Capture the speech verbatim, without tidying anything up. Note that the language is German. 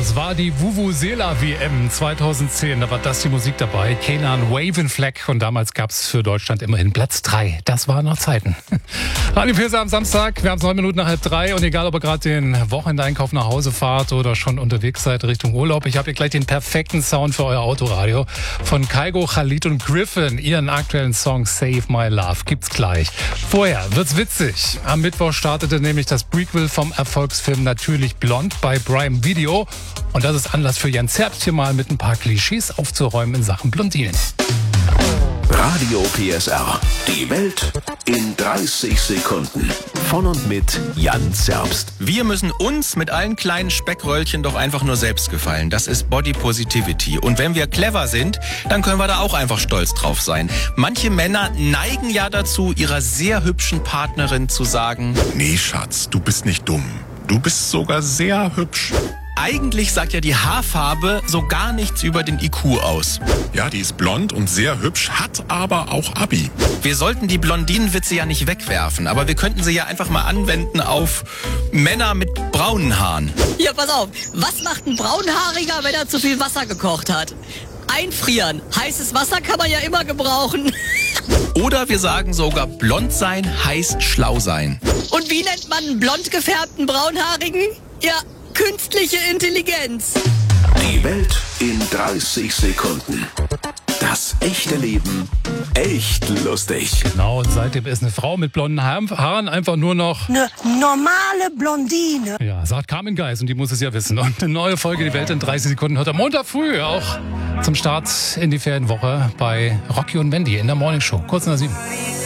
Das war die Vuvuzela W M zweitausendzehn. Da war das die Musik dabei. Kenan Wavenfleck. Und damals gab es für Deutschland immerhin Platz drei. Das waren noch Zeiten. Radio Pirsa am Samstag. Wir haben es neun Minuten nach halb drei. Und egal, ob ihr gerade den Wochenendeinkauf nach Hause fahrt oder schon unterwegs seid Richtung Urlaub, ich habe hier gleich den perfekten Sound für euer Autoradio. Von Kygo, Khalid und Griffin. Ihren aktuellen Song Save My Love gibt's gleich. Vorher wird's witzig. Am Mittwoch startete nämlich das Prequel vom Erfolgsfilm Natürlich Blond bei Prime Video. Und das ist Anlass für Jan Zerbst, hier mal mit ein paar Klischees aufzuräumen in Sachen Blondinen. Radio P S R. Die Welt in dreißig Sekunden. Von und mit Jan Zerbst. Wir müssen uns mit allen kleinen Speckröllchen doch einfach nur selbst gefallen. Das ist Body Positivity. Und wenn wir clever sind, dann können wir da auch einfach stolz drauf sein. Manche Männer neigen ja dazu, ihrer sehr hübschen Partnerin zu sagen: Nee, Schatz, du bist nicht dumm. Du bist sogar sehr hübsch. Eigentlich sagt ja die Haarfarbe so gar nichts über den I Q aus. Ja, die ist blond und sehr hübsch, hat aber auch Abi. Wir sollten die Blondinenwitze ja nicht wegwerfen, aber wir könnten sie ja einfach mal anwenden auf Männer mit braunen Haaren. Ja, pass auf. Was macht ein Braunhaariger, wenn er zu viel Wasser gekocht hat? Einfrieren. Heißes Wasser kann man ja immer gebrauchen. Oder wir sagen sogar, blond sein heißt schlau sein. Und wie nennt man einen blond gefärbten Braunhaarigen? Ja, künstliche Intelligenz. Die Welt in dreißig Sekunden. Das echte Leben echt lustig. Genau, und seitdem ist eine Frau mit blonden Haaren einfach nur noch eine normale Blondine. Ja, sagt Carmen Geis, und die muss es ja wissen. Und eine neue Folge Die Welt in dreißig Sekunden heute am Montag früh auch zum Start in die Ferienwoche bei Rocky und Mandy in der Morningshow. Kurz nach sieben.